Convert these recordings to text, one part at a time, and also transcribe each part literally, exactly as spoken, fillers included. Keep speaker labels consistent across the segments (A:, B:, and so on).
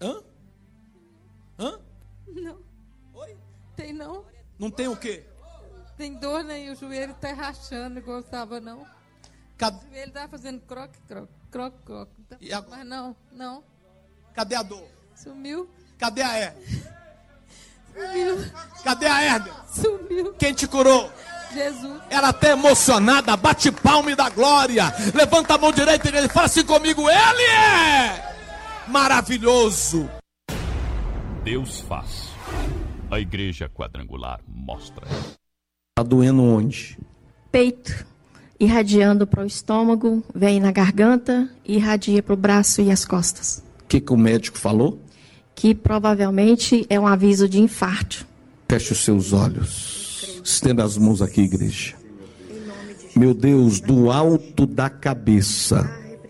A: Hã? Hã?
B: Não.
A: Oi?
B: Tem não.
A: Não tem o quê?
B: Tem dor, né? E o joelho tá rachando igual estava, não.
A: Cadê?
B: O joelho tá fazendo croque, croque, croque, croque.
A: E a...
B: Mas não, não.
A: Cadê a dor?
B: Sumiu.
A: Cadê a hérnia?
B: Sumiu.
A: Cadê a hérnia?
B: Sumiu.
A: Quem te curou?
B: Jesus.
A: Ela até emocionada, bate palma e dá glória. Levanta a mão direita e ele fala assim comigo: Ele é maravilhoso.
C: Deus faz. A Igreja Quadrangular mostra.
A: Tá doendo onde?
D: Peito, irradiando para o estômago, vem na garganta e irradia para o braço e as costas.
A: O que, que o médico falou?
D: Que provavelmente é um aviso de infarto.
A: Feche os seus olhos. Estenda as mãos aqui, igreja. Meu Deus, do alto da cabeça,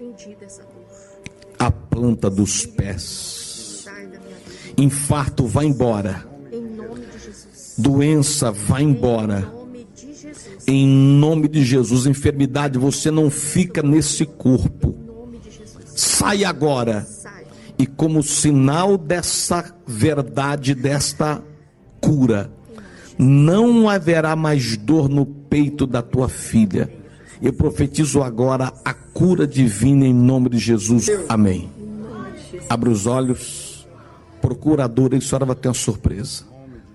A: a planta dos pés. Infarto, vai embora. Doença, vai embora. Em nome de Jesus. Enfermidade, você não fica nesse corpo. Sai agora. E como sinal dessa verdade, desta cura, não haverá mais dor no peito da tua filha. Eu profetizo agora a cura divina em nome de Jesus. Amém. Abra os olhos. Procuradora, a senhora vai ter uma surpresa.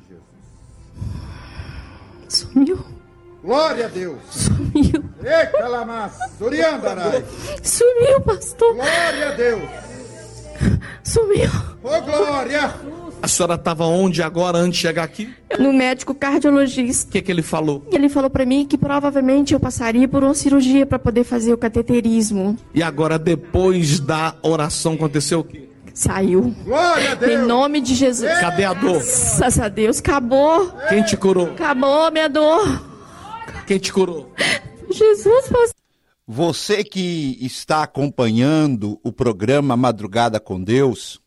D: Sumiu.
E: Glória a Deus.
D: Sumiu.
E: Eita, Lamas, Suriandarai.
D: Sumiu, pastor.
E: Glória a Deus.
D: Sumiu.
E: Ô, glória.
A: A senhora estava onde agora antes de chegar aqui?
D: No médico cardiologista.
A: O que, que ele falou?
D: Ele falou para mim que provavelmente eu passaria por uma cirurgia para poder fazer o cateterismo.
A: E agora, depois da oração, aconteceu o quê?
D: Saiu.
E: Glória a Deus.
D: Em nome de Jesus.
A: Cadê a dor?
D: Graças a Deus. Acabou.
A: Quem te curou?
D: Acabou minha dor.
A: Quem te curou?
D: Jesus, pastor.
F: Você que está acompanhando o programa Madrugada com Deus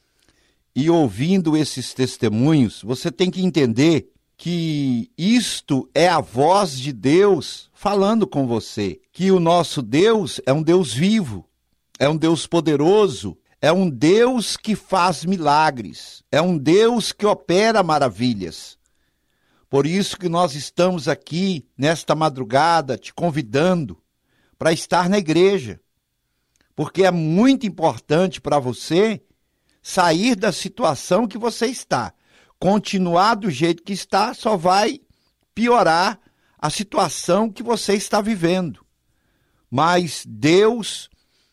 F: e ouvindo esses testemunhos, você tem que entender que isto é a voz de Deus falando com você, que o nosso Deus é um Deus vivo, é um Deus poderoso, é um Deus que faz milagres, é um Deus que opera maravilhas. Por isso que nós estamos aqui nesta madrugada te convidando para estar na igreja, porque é muito importante para você sair da situação que você está. Continuar do jeito que está só vai piorar a situação que você está vivendo. Mas Deus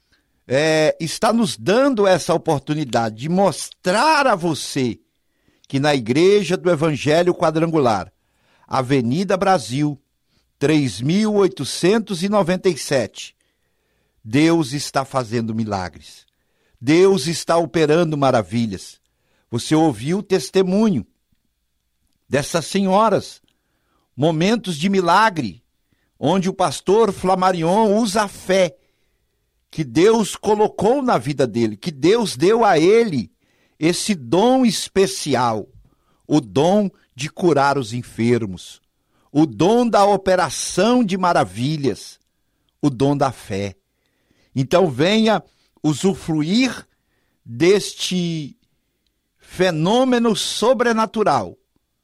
F: é, está nos dando essa oportunidade de mostrar a você que na Igreja do Evangelho Quadrangular, Avenida Brasil, três mil oitocentos e noventa e sete, Deus está fazendo milagres. Deus está operando maravilhas. Você ouviu o testemunho dessas senhoras, momentos de milagre, onde o pastor Flamarion usa a fé que Deus colocou na vida dele, que Deus deu a ele esse dom especial, o dom de curar os enfermos, o dom da operação de maravilhas, o dom da fé. Então venha usufruir deste fenômeno sobrenatural,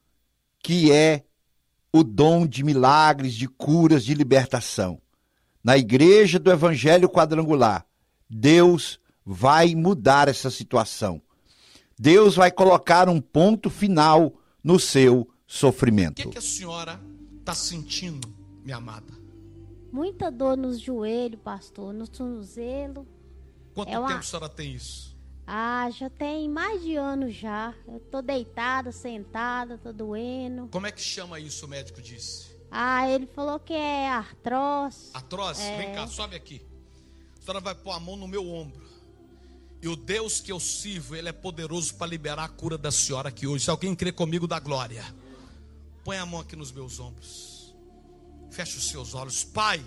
F: que é o dom de milagres, de curas, de libertação. Na Igreja do Evangelho Quadrangular, Deus vai mudar essa situação. Deus vai colocar um ponto final no seu sofrimento.
A: O que, que a senhora está sentindo, minha amada?
G: Muita dor nos joelhos, pastor, no tornozelo.
A: Quanto
G: é uma...
A: tempo a senhora tem isso?
G: Ah, já tem mais de anos já. Eu tô deitada, sentada, tô doendo.
A: Como é que chama isso, o médico disse?
G: Ah, ele falou que é artrose.
A: Artrose?
G: É...
A: Vem cá, sobe aqui. A senhora vai pôr a mão no meu ombro. E o Deus que eu sirvo, Ele é poderoso para liberar a cura da senhora aqui hoje. Se alguém crê comigo, dá glória. Põe a mão aqui nos meus ombros. Feche os seus olhos. Pai,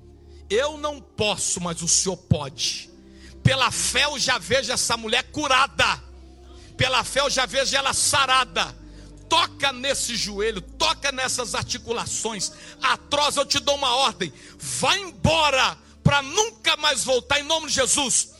A: eu não posso, mas o Senhor pode. Pela fé eu já vejo essa mulher curada. Pela fé eu já vejo ela sarada. Toca nesse joelho, toca nessas articulações. Artrose, eu te dou uma ordem. Vai embora para nunca mais voltar em nome de Jesus.